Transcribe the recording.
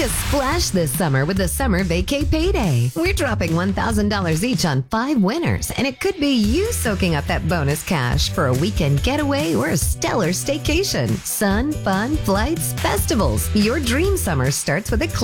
a splash this summer with the Summer Vacay Payday. We're dropping $1,000 each on 5 winners, and it could be you soaking up that bonus cash for a weekend getaway or a stellar staycation. Sun, fun, flights, festivals. Your dream summer starts with a